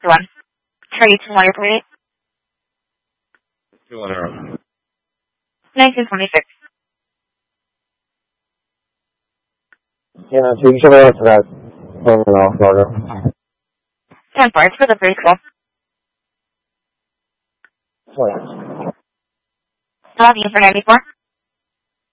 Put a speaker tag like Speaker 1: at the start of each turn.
Speaker 1: one. Trade lawyer plate. 1926.
Speaker 2: Yeah, so you should have that. Order.
Speaker 1: 10 parts for the preschool.
Speaker 2: Sorry.
Speaker 1: Login for 94.